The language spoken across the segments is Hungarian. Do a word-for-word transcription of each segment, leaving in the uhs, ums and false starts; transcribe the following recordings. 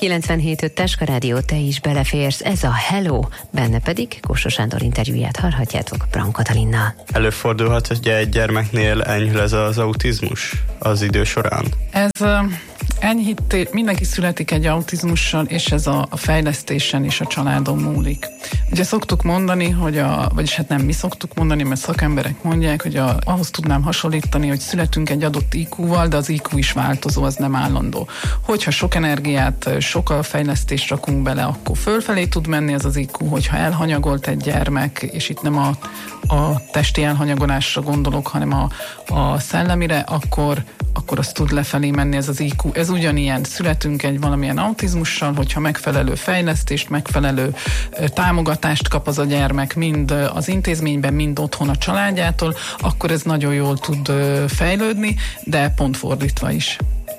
kilencvenhét öt Táska Rádió, te is beleférsz, ez a Hello, benne pedig Kósa Sándor interjúját hallhatjátok Braun Katalinnal. Előfordulhat, hogy egy gyermeknél enyhül ez az autizmus az idő során? Ez uh, enyhítés, mindenki születik egy autizmussal, és ez a, a fejlesztésen és a családon múlik. Ugye szoktuk mondani, hogy a, vagyis hát nem mi szoktuk mondani, mert szakemberek mondják, hogy a, ahhoz tudnám hasonlítani, hogy születünk egy adott í kúval, de az í kú is változó, az nem állandó. Hogyha sok energiát, sokkal fejlesztést rakunk bele, akkor fölfelé tud menni ez az í kú, hogyha elhanyagolt egy gyermek, és itt nem a, a testi elhanyagolásra gondolok, hanem a, a szellemire, akkor, akkor az tud lefelé menni ez az í kú. Ez ugyanilyen, születünk egy valamilyen autizmussal, hogyha megfelelő fejlesztést, megfelelő támogatást kap az a gyermek, mind az intézményben, mind otthon a családjától, akkor ez nagyon jól tud fejlődni, de pont fordítva is.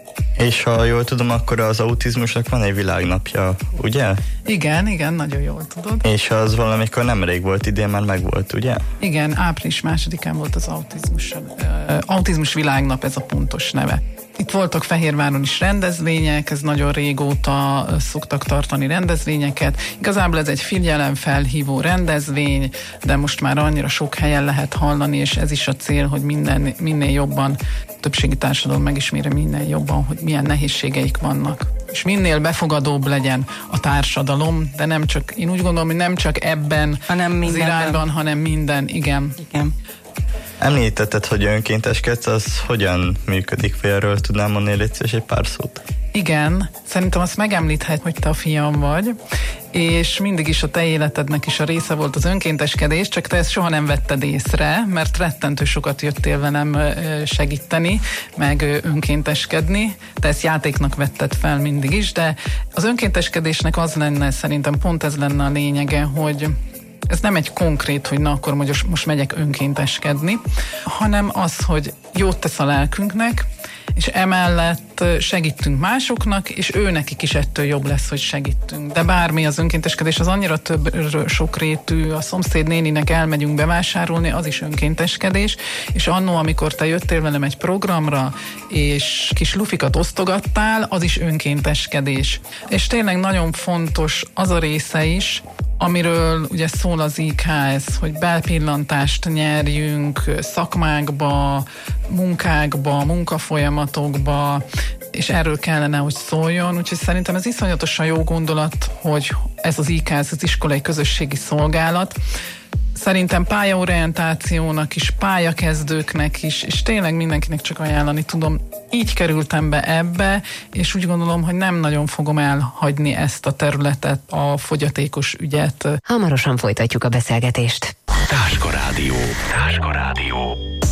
És ha jól tudom, akkor az autizmusnak van egy világnapja, ugye? Igen, igen, nagyon jól tudod. És az valamikor nemrég volt, idén már megvolt, ugye? Igen, április másodikán volt az autizmus, uh, autizmus világnap, ez a pontos neve. Itt voltak Fehérváron is rendezvények, ez nagyon régóta szoktak tartani rendezvényeket. Igazából ez egy figyelemfelhívó rendezvény, de most már annyira sok helyen lehet hallani, és ez is a cél, hogy minden, minél jobban, többségi társadalom megismerje minél jobban, hogy milyen nehézségeik vannak. És minél befogadóbb legyen a társadalom, de nem csak, én úgy gondolom, hogy nem csak ebben hanem az irányban, hanem minden, igen. Igen. Említetted, hogy önkénteskedsz, az hogyan működik, vagy erről tudnám mondani, légy szíves, egy pár szót? Igen, szerintem azt megemlíthet, hogy te a fiam vagy, és mindig is a te életednek is a része volt az önkénteskedés, csak te ezt soha nem vetted észre, mert rettentő sokat jöttél velem segíteni, meg önkénteskedni, te ezt játéknak vetted fel mindig is, de az önkénteskedésnek az lenne, szerintem pont ez lenne a lényege, hogy ez nem egy konkrét, hogy na akkor most, most megyek önkénteskedni, hanem az, hogy jót tesz a lelkünknek, és emellett segítünk másoknak, és ő nekik is ettől jobb lesz, hogy segítünk. De bármi az önkénteskedés, az annyira több sokrétű, a szomszéd néninek elmegyünk bevásárolni, az is önkénteskedés, és annó, amikor te jöttél velem egy programra, és kis lufikat osztogattál, az is önkénteskedés. És tényleg nagyon fontos az a része is, amiről ugye szól az í ká es, hogy belpillantást nyerjünk szakmákba, munkákba, munkafolyamatokba, és erről kellene, hogy szóljon. Úgyhogy szerintem ez iszonyatosan jó gondolat, hogy ez az í ká es, az iskolai közösségi szolgálat, szerintem pályaorientációnak is, pályakezdőknek is, és tényleg mindenkinek csak ajánlani tudom. Így kerültem be ebbe, és úgy gondolom, hogy nem nagyon fogom elhagyni ezt a területet, a fogyatékos ügyet. Hamarosan folytatjuk a beszélgetést. Táska Rádió. Táska Rádió.